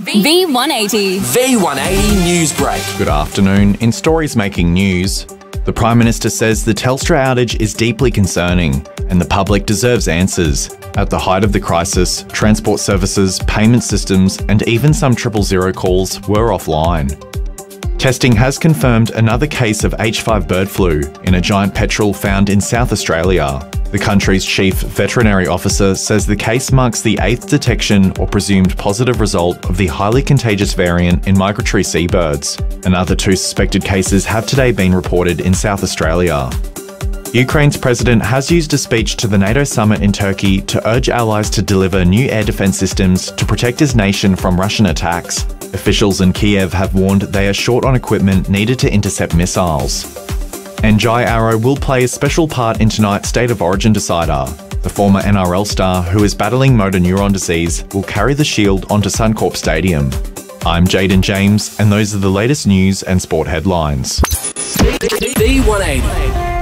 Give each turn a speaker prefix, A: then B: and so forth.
A: V180.
B: V180 News Break.
C: Good afternoon. In stories making news, the Prime Minister says the Telstra outage is deeply concerning and the public deserves answers. At the height of the crisis, transport services, payment systems and even some 000 calls were offline. Testing has confirmed another case of H5 bird flu in a giant petrel found in South Australia. The country's chief veterinary officer says the case marks the 8th detection or presumed positive result of the highly contagious variant in migratory seabirds. Another 2 suspected cases have today been reported in South Australia. Ukraine's president has used a speech to the NATO summit in Turkey to urge allies to deliver new air defence systems to protect his nation from Russian attacks. Officials in Kiev have warned they are short on equipment needed to intercept missiles. And Jai Arrow will play a special part in tonight's State of Origin decider. The former NRL star, who is battling motor neuron disease, will carry the shield onto Suncorp Stadium. I'm Jaden James, and those are the latest news and sport headlines.
B: V180.